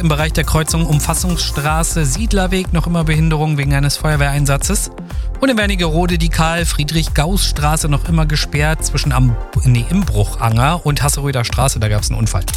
im Bereich der Kreuzung Umfassungsstraße, Siedlerweg noch immer Behinderung wegen eines Feuerwehreinsatzes. Und in Wernigerode die Karl-Friedrich-Gauß-Straße noch immer gesperrt zwischen Imbruchanger und Hasseröder Straße, da gab es einen Unfall.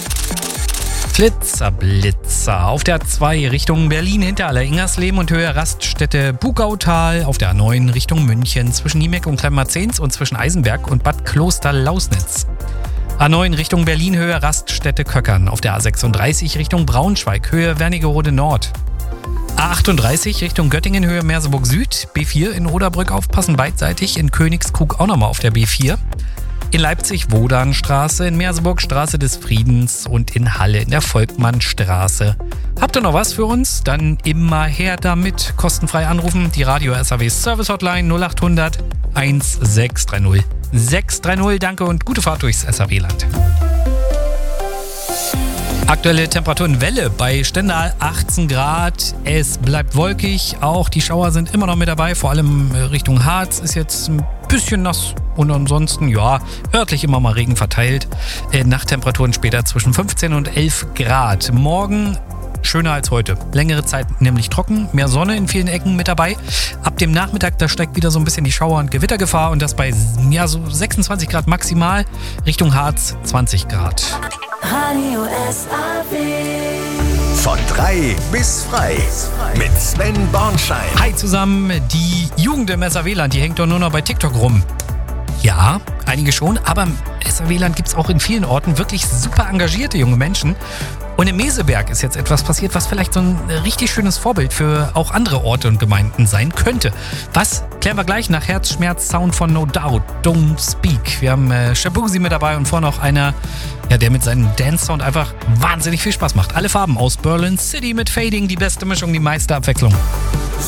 Blitzer auf der A2 Richtung Berlin hinter Aller-Ingersleben und Höhe Raststätte Bugautal, auf der A9 Richtung München zwischen Niemeck und Kleinmarzens und zwischen Eisenberg und Bad Kloster-Lausnitz. A9 Richtung Berlin Höhe Raststätte Köckern, auf der A36 Richtung Braunschweig Höhe Wernigerode Nord. A38 Richtung Göttingen Höhe Merseburg Süd, B4 in Oderbrück aufpassen beidseitig, in Königskrug auch nochmal auf der B4. In Leipzig Wodanstraße, in Merseburg Straße des Friedens und in Halle in der Volkmannstraße. Habt ihr noch was für uns? Dann immer her damit. Kostenfrei anrufen. Die Radio SAW Service Hotline 0800 1630 630. Danke und gute Fahrt durchs SAW-Land. Aktuelle Temperaturenwelle bei Stendal 18 Grad. Es bleibt wolkig. Auch die Schauer sind immer noch mit dabei. Vor allem Richtung Harz ist jetzt ein bisschen nass. Und ansonsten, ja, örtlich immer mal Regen verteilt. Nachttemperaturen später zwischen 15 und 11 Grad. Morgen schöner als heute. Längere Zeit nämlich trocken. Mehr Sonne in vielen Ecken mit dabei. Ab dem Nachmittag, da steigt wieder so ein bisschen die Schauer- und Gewittergefahr. Und das bei so 26 Grad maximal. Richtung Harz 20 Grad. Radio SAW. Von 3 bis frei mit Sven Bornschein. Hi zusammen, die Jugend im SAW-Land, die hängt doch nur noch bei TikTok rum. Ja, einige schon, aber im SAW-Land gibt es auch in vielen Orten wirklich super engagierte junge Menschen. Und im Meseberg ist jetzt etwas passiert, was vielleicht so ein richtig schönes Vorbild für auch andere Orte und Gemeinden sein könnte. Was? Klären wir gleich nach Herzschmerz Sound von No Doubt, Don't Speak. Wir haben Shabuzi mit dabei und vorne noch einer, ja, der mit seinem Dance-Sound einfach wahnsinnig viel Spaß macht. Alle Farben aus Berlin City mit Fading, die beste Mischung, die meiste Abwechslung.